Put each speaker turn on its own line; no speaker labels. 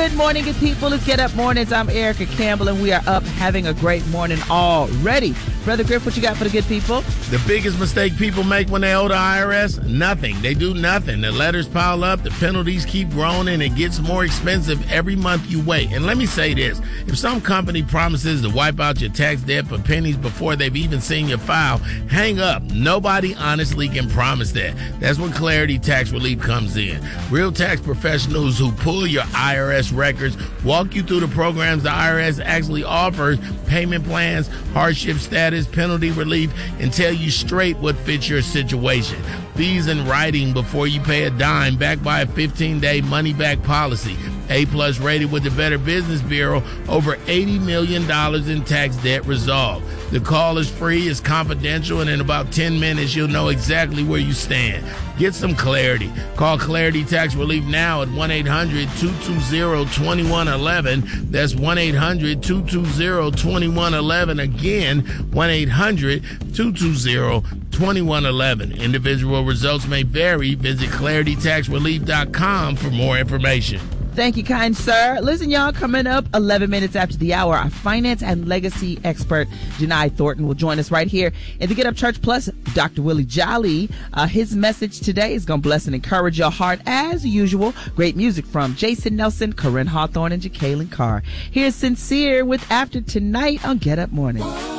Good morning, good people. Let's get up mornings. I'm Erica Campbell, and we are up having a great morning already. Brother Griff, what you got for the good people?
The biggest mistake people make when they owe the IRS? Nothing. They do nothing. The letters pile up, the penalties keep growing, and it gets more expensive every month you wait. And let me say this. If some company promises to wipe out your tax debt for pennies before they've even seen your file, hang up. Nobody honestly can promise that. That's when Clarity Tax Relief comes in. Real tax professionals who pull your IRS records, walk you through the programs the IRS actually offers, payment plans, hardship status, penalty relief, and tell you straight what fits your situation. Fees in writing before you pay a dime, backed by a 15-day money-back policy. A-plus rated with the Better Business Bureau, over $80 million in tax debt resolved. The call is free, it's confidential, and in about 10 minutes, you'll know exactly where you stand. Get some clarity. Call Clarity Tax Relief now at 1-800-220-2111. That's 1-800-220-2111. Again, 1-800-220-2111. Individual results may vary. Visit ClarityTaxRelief.com for more information.
Thank you, kind sir. Listen, y'all, coming up 11 minutes after the hour, our finance and legacy expert, Janai Thornton, will join us right here in the Get Up Church Plus. Dr. Willie Jolly, his message today is going to bless and encourage your heart as usual. Great music from Jason Nelson, Corinne Hawthorne, and Jacqueline Carr. Here's Sincere with After Tonight on Get Up Morning.